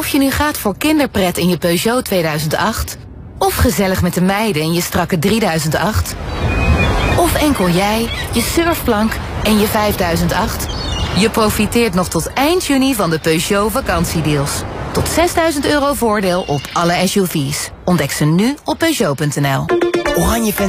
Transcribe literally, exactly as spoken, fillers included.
Of je nu gaat voor kinderpret in je Peugeot tweeduizend acht... of gezellig met de meiden in je strakke drieduizend acht... of enkel jij, je surfplank en je vijfduizend acht... je profiteert nog tot eind juni van de Peugeot vakantiedeals. Tot zesduizend euro voordeel op alle S U V's. Ontdek ze nu op Peugeot punt n l. Oranje